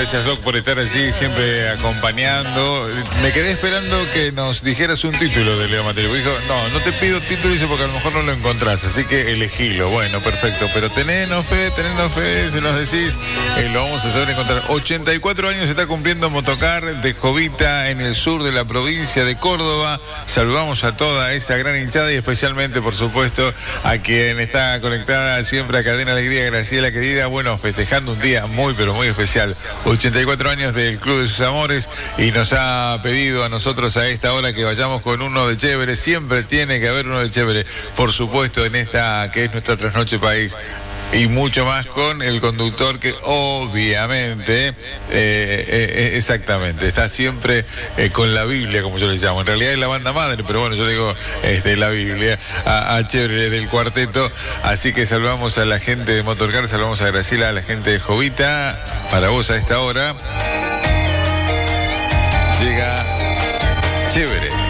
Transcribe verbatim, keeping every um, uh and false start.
gracias Doc por estar allí siempre acompañando. Me quedé esperando que nos dijeras un título de Leo Materi. Dijo, no, no te pido título, dice, porque a lo mejor no lo encontrás, así que elegilo. Bueno, perfecto, pero tenenos fe, tenenos fe, se nos decís, eh, lo vamos a saber encontrar. ochenta y cuatro años se está cumpliendo Motocar de Jovita en el sur de la provincia de Córdoba. Saludamos a toda esa gran hinchada y especialmente, por supuesto, a quien está conectada siempre a Cadena Alegría, Graciela querida, bueno, festejando un día muy, pero muy especial. ochenta y cuatro años del Club de sus Amores y nos ha pedido a nosotros a esta hora que vayamos con uno de chévere. Siempre tiene que haber uno de chévere, por supuesto, en esta que es nuestra Trasnoche País. Y mucho más con el conductor que obviamente, eh, eh, exactamente, está siempre eh, con la Biblia, como yo le llamo. En realidad es la banda madre, pero bueno, yo digo este, la Biblia, a, a Chévere del cuarteto. Así que saludamos a la gente de Motorcar, saludamos a Graciela, a la gente de Jovita. Para vos a esta hora llega Chévere.